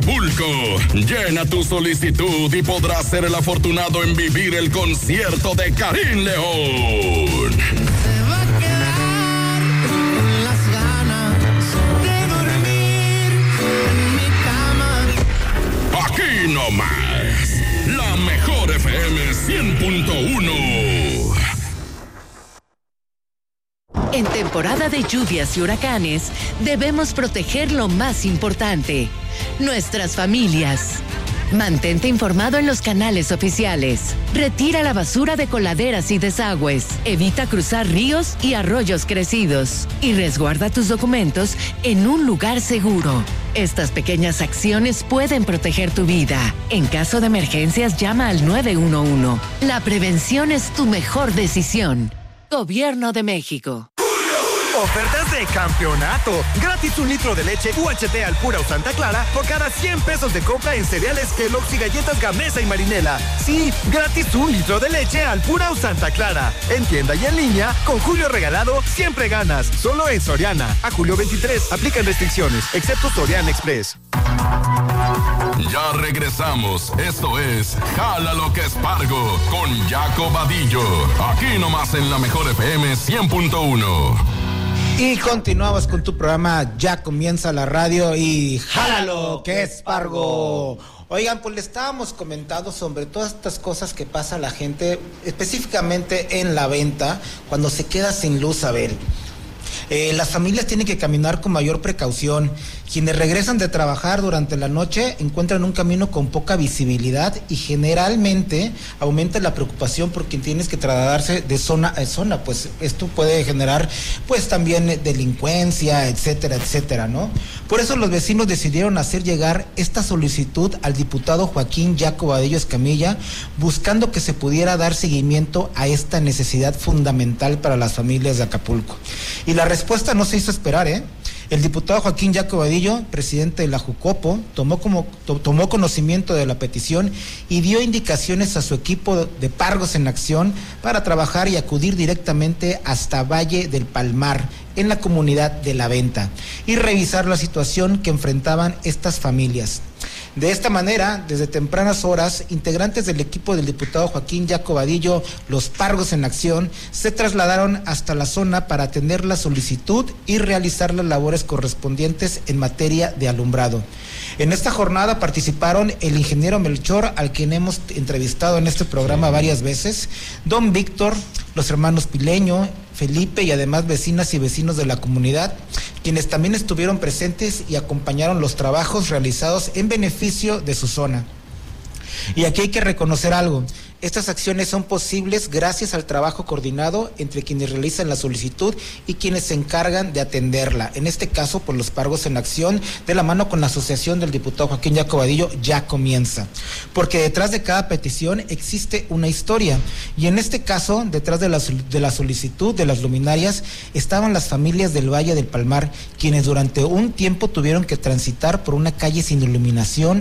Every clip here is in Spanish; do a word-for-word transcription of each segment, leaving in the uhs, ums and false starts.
Acapulco. Llena tu solicitud y podrás ser el afortunado en vivir el concierto de Karim León. Se va a quedar con las ganas de dormir en mi cama. Aquí nomás, la mejor F M cien punto uno. En temporada de lluvias y huracanes, debemos proteger lo más importante, nuestras familias. Mantente informado en los canales oficiales. Retira la basura de coladeras y desagües. Evita cruzar ríos y arroyos crecidos. Y resguarda tus documentos en un lugar seguro. Estas pequeñas acciones pueden proteger tu vida. En caso de emergencias, llama al nueve uno uno. La prevención es tu mejor decisión. Gobierno de México. Ofertas de campeonato. Gratis un litro de leche U H T Alpura o Santa Clara por cada cien pesos de compra en cereales Kellogg's y galletas Gamesa y Marinela. Sí, gratis un litro de leche Alpura o Santa Clara. En tienda y en línea, con Julio Regalado, siempre ganas. Solo en Soriana. A julio veintitrés, aplican restricciones, excepto Soriana Express. Ya regresamos. Esto es Jala lo que es Pargo con Jaco Vadillo. Aquí nomás en la mejor F M cien punto uno. Y continuamos con tu programa. Ya comienza la radio y jálalo que es Pargo. Oigan, pues le estábamos comentando sobre todas estas cosas que pasa a la gente, específicamente en la venta, cuando se queda sin luz, a ver. Eh, las familias tienen que caminar con mayor precaución. Quienes regresan de trabajar durante la noche encuentran un camino con poca visibilidad y generalmente aumenta la preocupación por quien tienes que trasladarse de zona a zona, pues esto puede generar pues también delincuencia, etcétera, etcétera, ¿no? Por eso los vecinos decidieron hacer llegar esta solicitud al diputado Joaquín Jaco Vadillo Escamilla, buscando que se pudiera dar seguimiento a esta necesidad fundamental para las familias de Acapulco. Y la respuesta no se hizo esperar, ¿eh? El diputado Joaquín Jaco Vadillo, presidente de la Jucopo, tomó, como, to, tomó conocimiento de la petición y dio indicaciones a su equipo de Pargos en Acción para trabajar y acudir directamente hasta Valle del Palmar, en la comunidad de La Venta, y revisar la situación que enfrentaban estas familias. De esta manera, desde tempranas horas, integrantes del equipo del diputado Joaquín Jaco Vadillo, los Pargos en Acción, se trasladaron hasta la zona para atender la solicitud y realizar las labores correspondientes en materia de alumbrado. En esta jornada participaron el ingeniero Melchor, al quien hemos entrevistado en este programa varias veces, don Víctor, los hermanos Pileño, Felipe y además vecinas y vecinos de la comunidad, quienes también estuvieron presentes y acompañaron los trabajos realizados en beneficio de su zona. Y aquí hay que reconocer algo. Estas acciones son posibles gracias al trabajo coordinado entre quienes realizan la solicitud y quienes se encargan de atenderla. En este caso, por los Pargos en Acción, de la mano con la asociación del diputado Joaquín Jaco Vadillo, ya comienza. Porque detrás de cada petición existe una historia. Y en este caso, detrás de la, de la solicitud de las luminarias, estaban las familias del Valle del Palmar, quienes durante un tiempo tuvieron que transitar por una calle sin iluminación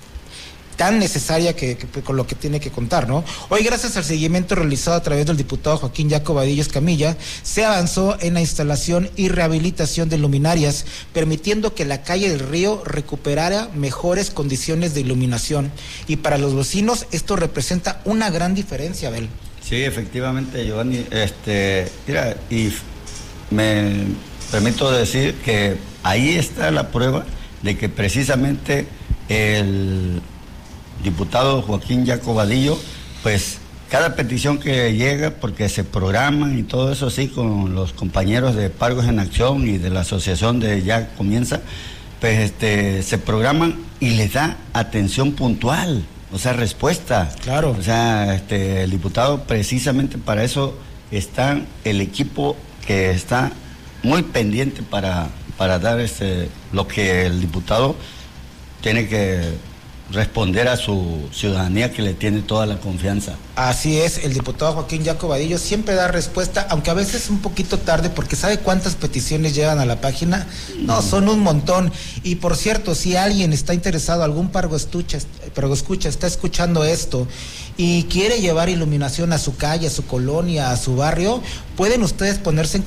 tan necesaria que, que con lo que tiene que contar, ¿no? Hoy, gracias al seguimiento realizado a través del diputado Joaquín Jaco Vadillo Escamilla, se avanzó en la instalación y rehabilitación de luminarias, permitiendo que la calle del Río recuperara mejores condiciones de iluminación. Y para los vecinos esto representa una gran diferencia, Abel. Sí, efectivamente, Giovanni. Este, mira, y me permito decir que ahí está la prueba de que precisamente el diputado Joaquín Jaco Vadillo, pues cada petición que llega, porque se programan y todo eso así con los compañeros de Pargos en Acción y de la asociación de Ya Comienza, pues este se programan y les da atención puntual, o sea, respuesta. Claro. O sea, este el diputado precisamente para eso está el equipo que está muy pendiente para, para dar este lo que el diputado tiene que responder a su ciudadanía, que le tiene toda la confianza. Así es, el diputado Joaquín Jaco Vadillo siempre da respuesta, aunque a veces un poquito tarde, porque ¿sabe cuántas peticiones llegan a la página? No, son un montón. Y por cierto, si alguien está interesado, algún pargo escucha, pargo escucha, está escuchando esto y quiere llevar iluminación a su calle, a su colonia, a su barrio, pueden ustedes ponerse en